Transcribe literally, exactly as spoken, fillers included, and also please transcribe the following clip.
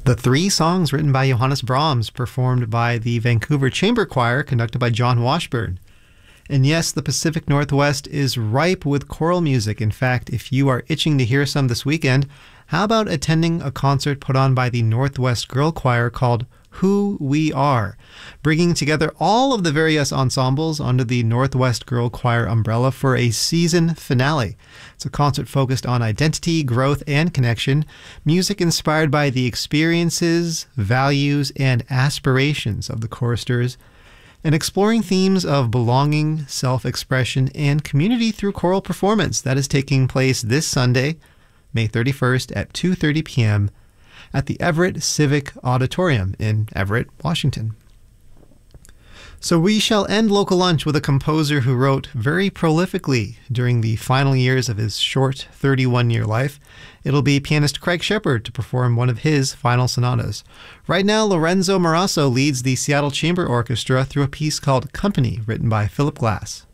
The three songs written by Johannes Brahms, performed by the Vancouver Chamber Choir, conducted by John Washburn. And yes, the Pacific Northwest is ripe with choral music. In fact, if you are itching to hear some this weekend, how about attending a concert put on by the Northwest Girl Choir called Who We Are, bringing together all of the various ensembles under the Northwest Girl Choir umbrella for a season finale. It's a concert focused on identity, growth, and connection, music inspired by the experiences, values, and aspirations of the choristers, and exploring themes of belonging, self-expression, and community through choral performance. That is taking place this Sunday, May thirty-first at two thirty p.m. at the Everett Civic Auditorium in Everett, Washington. So we shall end Local Lunch with a composer who wrote very prolifically during the final years of his short thirty-one-year life. It'll be pianist Craig Shepard to perform one of his final sonatas. Right now, Lorenzo Morasso leads the Seattle Chamber Orchestra through a piece called Company, written by Philip Glass.